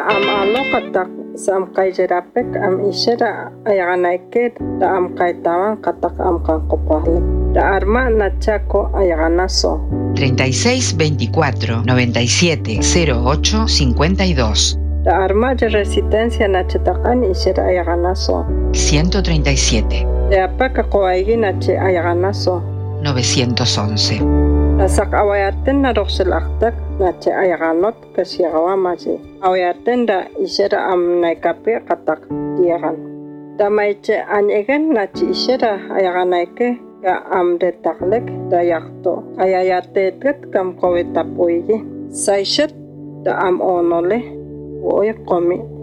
am aloqatak sam qayjarapek am ishara ayaganayket da am qaytawan qatak am kanqopaqlek da arma nachako ayaganaso 36 24 97 08 52 da arma de resistencia nachatakan ishara ayaganaso 137 de apaka qoaygi nache ayaganaso 911 Nasak awayaten na roxelaktak nache ayaganot kasiagawamaji. Awayaten da isera am naikape katak diagan. Da maiche anyegen nache isera ayaganaike ya am detaklek da yakto. Ayayatetet kam kowetapuigi. Saishet da am onole. Woy komi.